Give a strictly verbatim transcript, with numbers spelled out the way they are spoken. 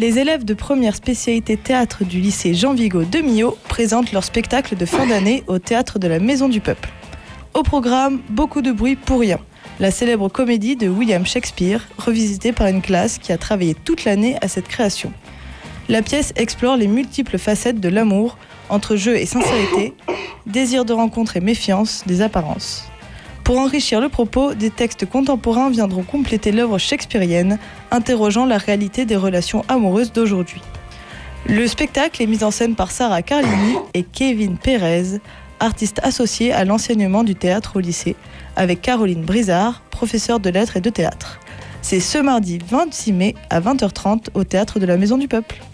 Les élèves de première spécialité théâtre du lycée Jean Vigo de Millau présentent leur spectacle de fin d'année au théâtre de la Maison du Peuple. Au programme, beaucoup de bruit pour rien. La célèbre comédie de William Shakespeare, revisitée par une classe qui a travaillé toute l'année à cette création. La pièce explore les multiples facettes de l'amour, entre jeu et sincérité, désir de rencontre et méfiance des apparences. Pour enrichir le propos, des textes contemporains viendront compléter l'œuvre shakespearienne, interrogeant la réalité des relations amoureuses d'aujourd'hui. Le spectacle est mis en scène par Sarah Carlini et Kevin Pérez, artistes associés à l'enseignement du théâtre au lycée, avec Caroline Brizard, professeure de lettres et de théâtre. C'est ce mardi vingt-six mai à vingt heures trente au théâtre de la Maison du Peuple.